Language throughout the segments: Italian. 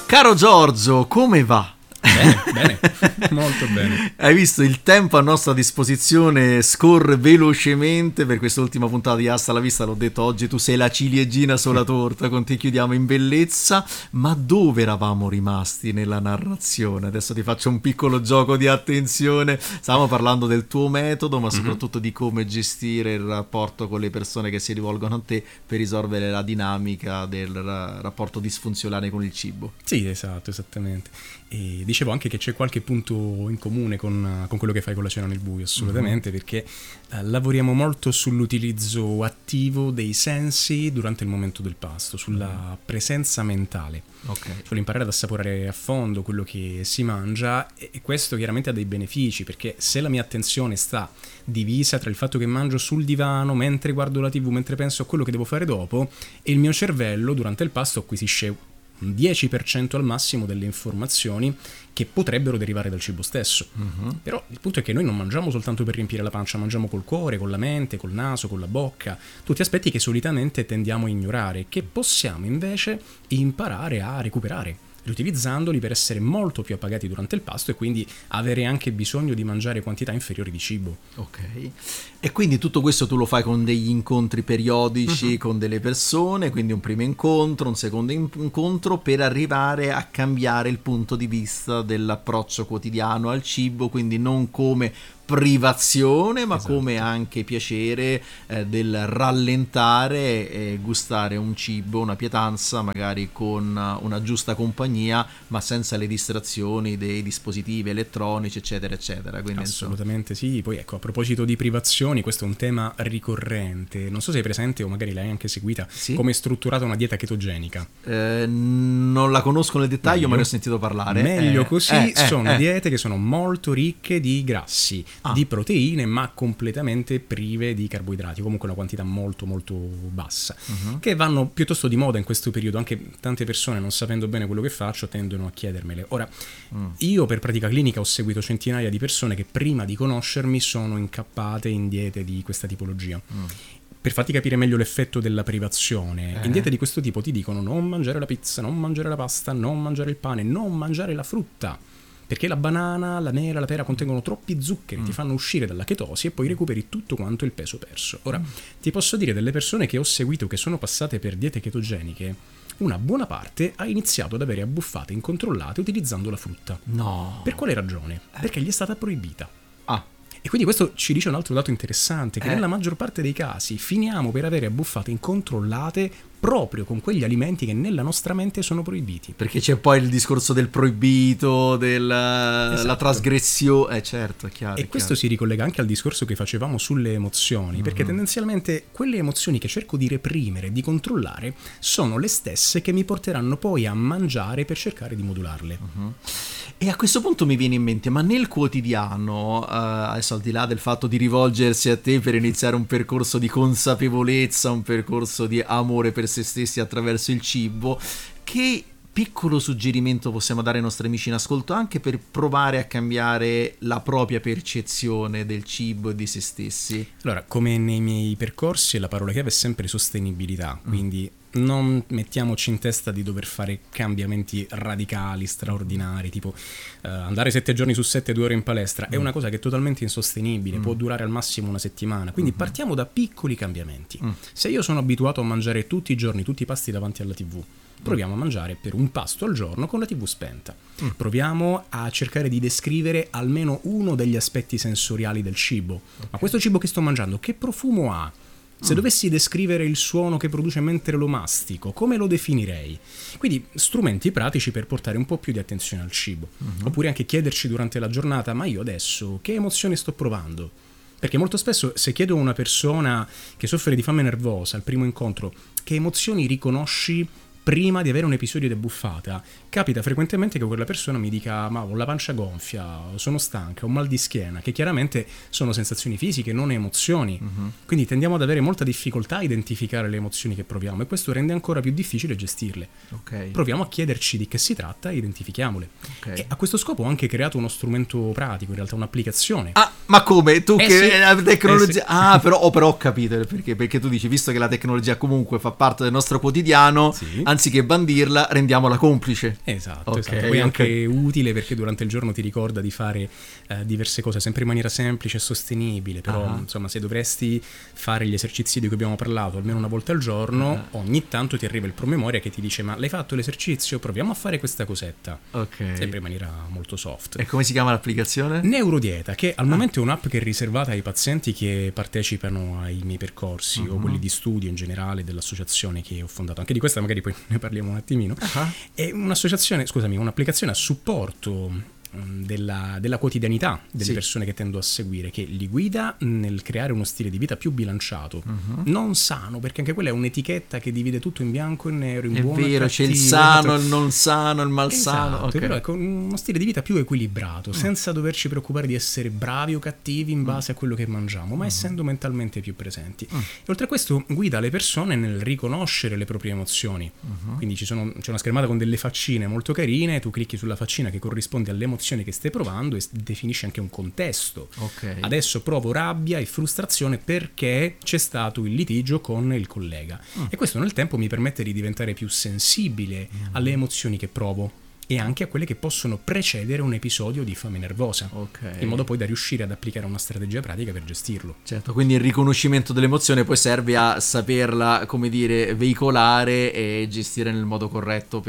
Caro Giorgio, come va? Bene, molto bene. Hai visto, il tempo a nostra disposizione scorre velocemente per quest'ultima puntata di Hasta la Vista. L'ho detto oggi, tu sei la ciliegina sulla torta, con te chiudiamo in bellezza. Ma dove eravamo rimasti nella narrazione? Adesso ti faccio un piccolo gioco di attenzione. Stavamo parlando del tuo metodo, ma soprattutto di come gestire il rapporto con le persone che si rivolgono a te per risolvere la dinamica del rapporto disfunzionale con il cibo. Sì, esatto, esattamente. E dicevo anche che c'è qualche punto in comune con quello che fai con la cena nel buio, assolutamente, perché lavoriamo molto sull'utilizzo attivo dei sensi durante il momento del pasto, sulla presenza mentale. Okay. Sull'imparare ad assaporare a fondo quello che si mangia, e questo chiaramente ha dei benefici, perché se la mia attenzione sta divisa tra il fatto che mangio sul divano, mentre guardo la TV, mentre penso a quello che devo fare dopo, e il mio cervello durante il pasto acquisisce un 10% al massimo delle informazioni che potrebbero derivare dal cibo stesso. Però il punto è che noi non mangiamo soltanto per riempire la pancia, mangiamo col cuore, con la mente, col naso, con la bocca, tutti aspetti che solitamente tendiamo a ignorare, che possiamo invece imparare a recuperare, riutilizzandoli per essere molto più appagati durante il pasto e quindi avere anche bisogno di mangiare quantità inferiori di cibo. Ok. E quindi tutto questo tu lo fai con degli incontri periodici con delle persone, quindi un primo incontro, un secondo incontro, per arrivare a cambiare il punto di vista dell'approccio quotidiano al cibo, quindi non come privazione, ma esatto, come anche piacere del rallentare e gustare un cibo, una pietanza, magari con una giusta compagnia, ma senza le distrazioni dei dispositivi elettronici, eccetera, eccetera. Quindi, assolutamente sì. Poi ecco, a proposito di privazioni, questo è un tema ricorrente. Non so se hai presente, o magari l'hai anche seguita, sì? Come è strutturata una dieta chetogenica. Non la conosco nel dettaglio, ma ne ho sentito parlare. Meglio così, sono diete che sono molto ricche di grassi, di proteine, ma completamente prive di carboidrati, comunque una quantità molto molto bassa, che vanno piuttosto di moda in questo periodo. Anche tante persone, non sapendo bene quello che faccio, tendono a chiedermele. Ora, io per pratica clinica ho seguito centinaia di persone che prima di conoscermi sono incappate in diete di questa tipologia. Per farti capire meglio l'effetto della privazione, in diete di questo tipo ti dicono non mangiare la pizza, non mangiare la pasta, non mangiare il pane, non mangiare la frutta, perché la banana, la mela, la pera contengono troppi zuccheri, ti fanno uscire dalla chetosi e poi recuperi tutto quanto il peso perso. Ora, ti posso dire, delle persone che ho seguito che sono passate per diete ketogeniche, una buona parte ha iniziato ad avere abbuffate incontrollate utilizzando la frutta. No. Per quale ragione? Perché gli è stata proibita. Ah. E quindi questo ci dice un altro dato interessante, che nella maggior parte dei casi finiamo per avere abbuffate incontrollate proprio con quegli alimenti che nella nostra mente sono proibiti. Perché c'è poi il discorso del proibito, della esatto, trasgressione, certo, è chiaro. E questo si ricollega anche al discorso che facevamo sulle emozioni, perché tendenzialmente quelle emozioni che cerco di reprimere, di controllare, sono le stesse che mi porteranno poi a mangiare per cercare di modularle. E a questo punto mi viene in mente, ma nel quotidiano, adesso al di là del fatto di rivolgersi a te per iniziare un percorso di consapevolezza, un percorso di amore per se stessi attraverso il cibo, che piccolo suggerimento possiamo dare ai nostri amici in ascolto anche per provare a cambiare la propria percezione del cibo e di se stessi? Allora, come nei miei percorsi, la parola chiave è sempre sostenibilità, quindi non mettiamoci in testa di dover fare cambiamenti radicali, straordinari, tipo andare 7 giorni su 7, 2 ore in palestra. È una cosa che è totalmente insostenibile, può durare al massimo una settimana, quindi partiamo da piccoli cambiamenti. Se io sono abituato a mangiare tutti i giorni, tutti i pasti davanti alla TV, proviamo a mangiare per un pasto al giorno con la TV spenta. Proviamo a cercare di descrivere almeno uno degli aspetti sensoriali del cibo. Ma questo cibo che sto mangiando, che profumo ha? Se dovessi descrivere il suono che produce mentre lo mastico, come lo definirei? Quindi strumenti pratici per portare un po' più di attenzione al cibo. Oppure anche chiederci durante la giornata, ma io adesso che emozione sto provando? Perché molto spesso se chiedo a una persona che soffre di fame nervosa al primo incontro che emozioni riconosci prima di avere un episodio di abbuffata, capita frequentemente che quella persona mi dica ma ho la pancia gonfia, sono stanca, ho mal di schiena, che chiaramente sono sensazioni fisiche, non emozioni. Quindi tendiamo ad avere molta difficoltà a identificare le emozioni che proviamo e questo rende ancora più difficile gestirle. Proviamo a chiederci di che si tratta e identifichiamole. E a questo scopo ho anche creato uno strumento pratico, in realtà un'applicazione. Ah, ma come? Tu che sì. la tecnologia... però ho capito perché tu dici, visto che la tecnologia comunque fa parte del nostro quotidiano, anziché bandirla rendiamola complice. Esatto, poi anche utile perché durante il giorno ti ricorda di fare diverse cose sempre in maniera semplice e sostenibile, però insomma se dovresti fare gli esercizi di cui abbiamo parlato almeno una volta al giorno, ogni tanto ti arriva il promemoria che ti dice ma l'hai fatto l'esercizio? Proviamo a fare questa cosetta, sempre in maniera molto soft. E come si chiama l'applicazione? Neurodieta, che al momento è un'app che è riservata ai pazienti che partecipano ai miei percorsi o quelli di studio in generale dell'associazione che ho fondato. Anche di questa magari poi ne parliamo un attimino. È un'applicazione a supporto della quotidianità delle persone che tendo a seguire, che li guida nel creare uno stile di vita più bilanciato, non sano, perché anche quella è un'etichetta che divide tutto in bianco e nero, in buono e cattivo. C'è il sano, il non sano, il malsano. Però ecco, uno stile di vita più equilibrato, senza doverci preoccupare di essere bravi o cattivi in base a quello che mangiamo, ma essendo mentalmente più presenti. E oltre a questo guida le persone nel riconoscere le proprie emozioni. Quindi c'è una schermata con delle faccine molto carine, tu clicchi sulla faccina che corrisponde alle emozioni che stai provando e definisci anche un contesto. Adesso provo rabbia e frustrazione perché c'è stato il litigio con il collega, e questo nel tempo mi permette di diventare più sensibile alle emozioni che provo e anche a quelle che possono precedere un episodio di fame nervosa, in modo poi da riuscire ad applicare una strategia pratica per gestirlo. Certo, quindi il riconoscimento dell'emozione poi serve a saperla, come dire, veicolare e gestire nel modo corretto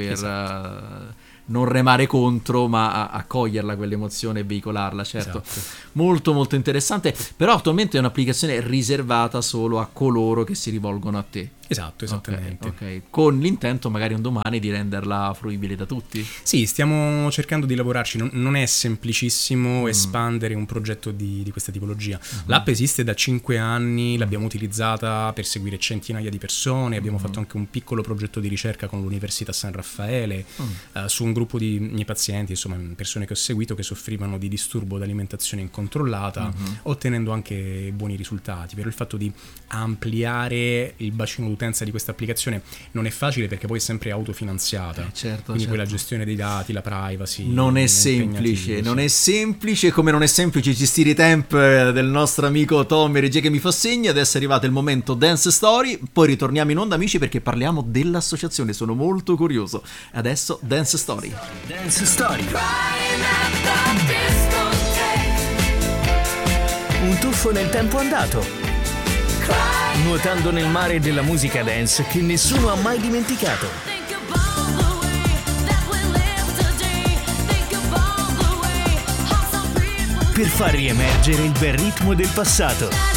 per non remare contro, ma accoglierla quell'emozione e veicolarla, certo. Molto molto interessante, però attualmente è un'applicazione riservata solo a coloro che si rivolgono a te. Esatto, esattamente. Con l'intento magari un domani di renderla fruibile da tutti? Sì, stiamo cercando di lavorarci, non è semplicissimo espandere un progetto di questa tipologia. L'app esiste da 5 anni, l'abbiamo utilizzata per seguire centinaia di persone, abbiamo fatto anche un piccolo progetto di ricerca con l'Università San Raffaele su un gruppo di miei pazienti, insomma persone che ho seguito che soffrivano di disturbo d'alimentazione incontrollata, ottenendo anche buoni risultati. Però il fatto di ampliare il bacino d'utenza di questa applicazione non è facile perché poi è sempre autofinanziata, quindi poi la gestione dei dati, la privacy non è semplice, come non è semplice gestire i temp del nostro amico Tommy Regia che mi fa segno. Adesso è arrivato il momento Dance Story, poi ritorniamo in onda amici perché parliamo dell'associazione, sono molto curioso. Adesso Dance Story. Un tuffo nel tempo andato, nuotando nel mare della musica dance che nessuno ha mai dimenticato. Per far riemergere il bel ritmo del passato.